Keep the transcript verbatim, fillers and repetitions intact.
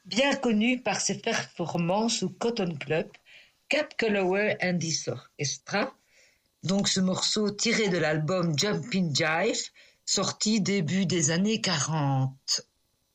Bien connu par ses performances au Cotton Club, Cab Calloway and his Orchestra, donc ce morceau tiré de l'album Jumpin' Jive, sorti début des années quarante.